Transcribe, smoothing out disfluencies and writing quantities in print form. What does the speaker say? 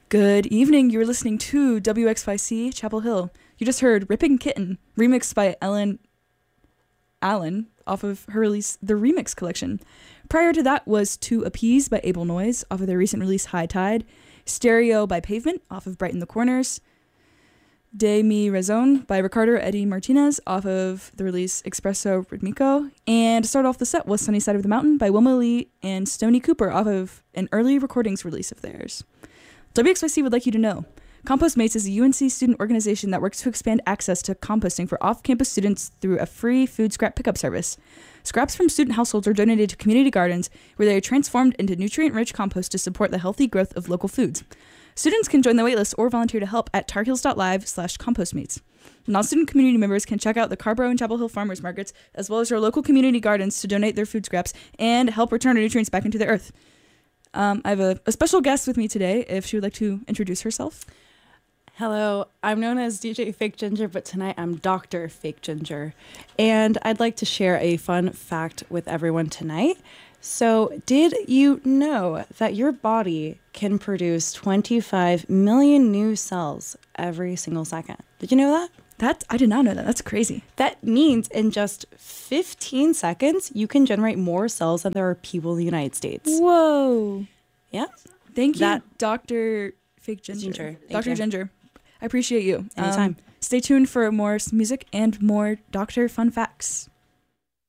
Good evening. You were listening to WXYC Chapel Hill. You just heard Ripping Kitten, remixed by Ellen Allen off of her release, The Remix Collection. Prior to that was To Appease by Able Noise off of their recent release, High Tide. Stereo by Pavement off of Brighten the Corners. De Mi Razón by Ricardo Eddie Martinez off of the release Expresso Ritmico. And to start off the set was Sunny Side of the Mountain by Wilma Lee and Stony Cooper off of an early recordings release of theirs. WXYC would like you to know, Compostmates is a UNC student organization that works to expand access to composting for off-campus students through a free food scrap pickup service. Scraps from student households are donated to community gardens where they are transformed into nutrient-rich compost to support the healthy growth of local foods. Students can join the waitlist or volunteer to help at tarheels.live/compostmates. Non-student community members can check out the Carborough and Chapel Hill farmers markets, as well as your local community gardens to donate their food scraps and help return the nutrients back into the earth. I have a special guest with me today, if she would like to introduce herself. Hello, I'm known as DJ Fake Ginger, but tonight I'm Dr. Fake Ginger. And I'd like to share a fun fact with everyone tonight. So, did you know that your body can produce 25 million new cells every single second? Did you know that? I did not know that. That's crazy. That means in just 15 seconds, you can generate more cells than there are people in the United States. Whoa. Yeah. Thank you, Dr. Fake Ginger. Dr. Ginger. I appreciate you. Anytime. Stay tuned for more music and more Dr. Fun Facts.